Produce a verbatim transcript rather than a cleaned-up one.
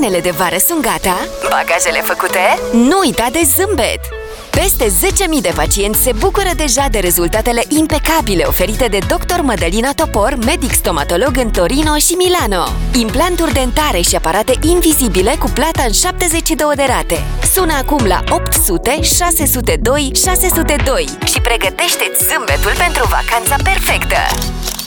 Hainele de vară sunt gata? Bagajele făcute? Nu uita de zâmbet! Peste zece mii de pacienți se bucură deja de rezultatele impecabile oferite de doctor Mădălina Topor, medic stomatolog în Torino și Milano. Implanturi dentare și aparate invizibile cu plata în șaptezeci și două de rate. Sună acum la opt sute șase zero doi șase zero doi și pregătește-ți zâmbetul pentru vacanța perfectă!